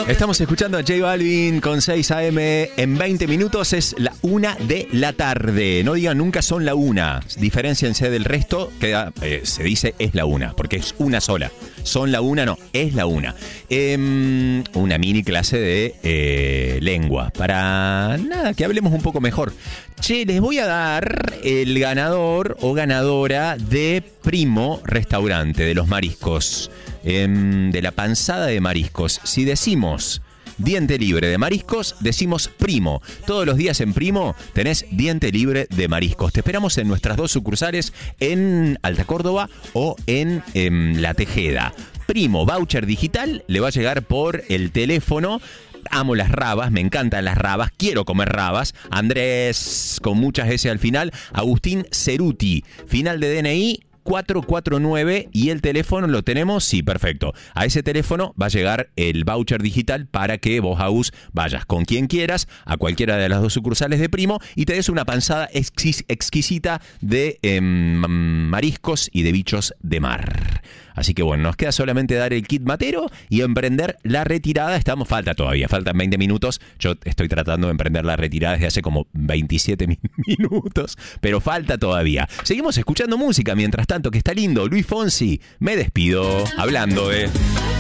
Estamos escuchando a J Balvin con 6 AM. En 20 minutos es la 1 de la tarde. No digan nunca son la 1. Diferénciense del resto. Se dice es la 1, porque es una sola. Son la 1, no, es la 1. Una mini clase de lengua. Para nada, que hablemos un poco mejor. Che, les voy a dar el ganador o ganadora de Primo Restaurante, de los mariscos. De la panzada de mariscos. Si decimos diente libre de mariscos, decimos Primo. Todos los días en Primo tenés diente libre de mariscos. Te esperamos en nuestras 2 sucursales, en Alta Córdoba o en La Tejeda. Primo, voucher digital, le va a llegar por el teléfono. Amo las rabas, me encantan las rabas, quiero comer rabas. Andrés, con muchas S al final. Agustín Ceruti, final de DNI 449, y el teléfono lo tenemos, sí, perfecto. A ese teléfono va a llegar el voucher digital para que vos, Agus, vayas con quien quieras a cualquiera de las 2 sucursales de Primo y te des una panzada exquisita de mariscos y de bichos de mar. Así que bueno, nos queda solamente dar el kit matero y emprender la retirada. Faltan 20 minutos. Yo estoy tratando de emprender la retirada desde hace como 27 minutos, pero falta todavía. Seguimos escuchando música mientras tanto, que está lindo. Luis Fonsi, me despido hablando de...